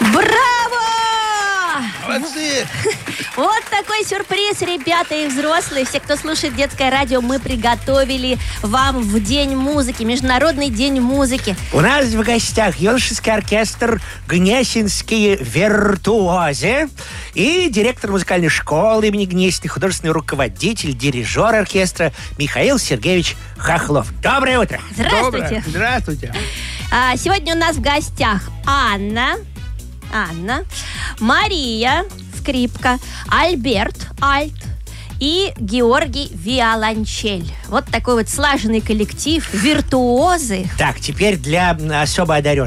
Браво! Молодцы! Вот такой сюрприз, ребята и взрослые. Все, кто слушает детское радио, мы приготовили вам в День музыки, Международный день музыки. У нас в гостях юношеский оркестр «Гнесинские виртуозы» и директор музыкальной школы имени Гнесиной, художественный руководитель, дирижер оркестра Михаил Сергеевич Хохлов. Доброе утро! Здравствуйте! Здравствуйте! Сегодня у нас в гостях Анна, Мария, скрипка, Альберт, альт и Георгий, виолончель. Вот такой вот слаженный коллектив, виртуозы. Так, теперь для особо одаренных.